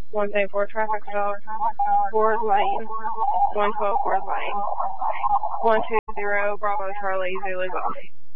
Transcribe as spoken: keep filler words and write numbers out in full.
one ten four traffic stop, Ford Lane, one twelve Ford Lane, one two zero Bravo Charlie Zulu Golf.